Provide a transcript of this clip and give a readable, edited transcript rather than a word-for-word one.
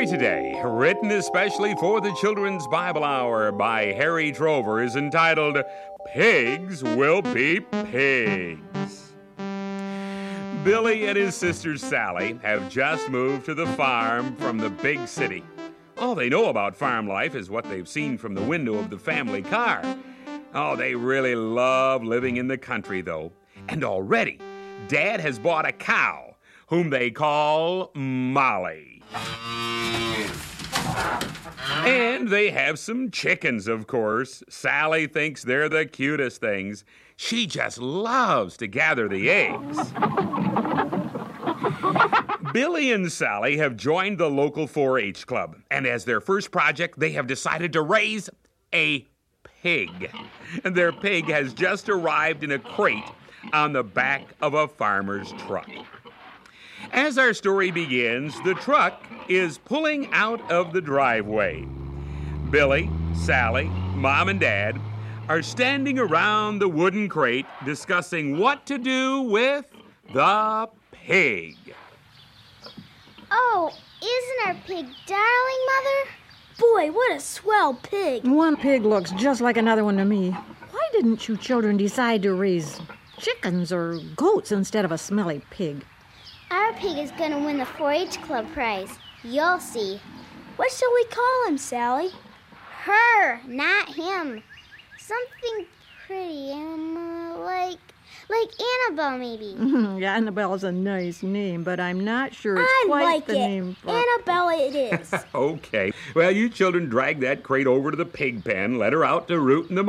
story today, written especially for the Children's Bible Hour by Harry Trover, is entitled, Pigs Will Be Pigs. Billy and his sister Sally have just moved to the farm from the big city. All they know about farm life is what they've seen from the window of the family car. Oh, they really love living in the country, though. And already, Dad has bought a cow, whom they call Molly. And they have some chickens, of course. Sally thinks they're the cutest things. She just loves to gather the eggs. Billy and Sally have joined the local 4-H club, and as their first project, they have decided to raise a pig. And their pig has just arrived in a crate on the back of a farmer's truck. As our story begins, the truck is pulling out of the driveway. Billy, Sally, Mom, and Dad are standing around the wooden crate discussing what to do with the pig. Oh, isn't our pig darling, Mother? Boy, what a swell pig. One pig looks just like another one to me. Why didn't you children decide to raise chickens or goats instead of a smelly pig? Our pig is going to win the 4-H club prize. You'll see. What shall we call him, Sally? Her, not him. Something pretty, like Annabelle, maybe. Yeah, Annabelle's a nice name, but I'm not sure it's I quite like the it. name for... Annabelle it is. Okay. Well, you children drag that crate over to the pig pen, let her out to root in the